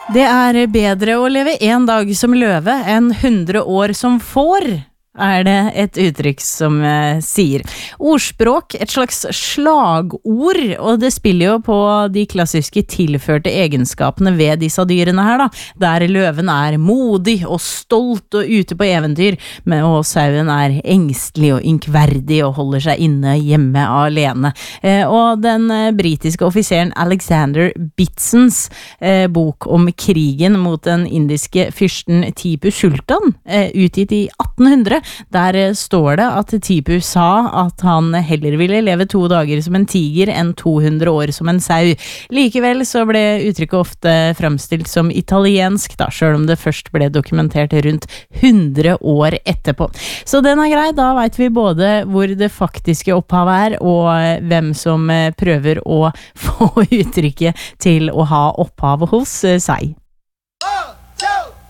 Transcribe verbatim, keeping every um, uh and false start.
Det er bedre å leve en dag som løve enn hundre år som får, er det et uttrykk som eh, sier. Ordspråk, et slags slagord, og det spiller jo på de klassiske tilførte egenskapene ved disse dyrene her da, der løven er modig og stolt og ute på eventyr, men og sauen er engstelig og ynkverdig og holder seg inne hjemme alene. Eh, og den eh, britiske offiseren Alexander Bitsons eh, bok om krigen mot den indiske fyrsten Tipu Sultan, eh, utgitt i atten hundre, der står det at Tipu sa at han heller ville leve to dager som en tiger enn to hundre år som en sau. Likevel så ble uttrykket ofte fremstilt som italiensk da, selv om det først ble dokumentert rundt hundre år etterpå. Så den er grei, da vet vi både hvor det faktiske opphavet er, og hvem som prøver å få uttrykket til å ha opphav hos seg.